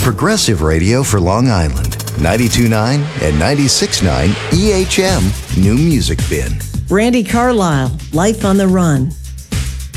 Progressive radio for Long Island. 92.9 and 96.9 EHM New Music Bin. Brandi Carlile, Life on the Run.